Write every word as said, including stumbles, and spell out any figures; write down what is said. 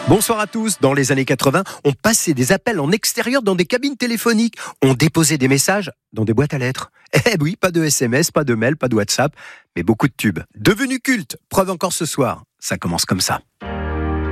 Bonsoir à tous. Dans les années quatre-vingts, on passait des appels en extérieur dans des cabines téléphoniques. On déposait des messages dans des boîtes à lettres. Eh oui, pas de S M S, pas de mail, pas de WhatsApp, mais beaucoup de tubes. Devenus cultes, preuve encore ce soir. Ça commence comme ça.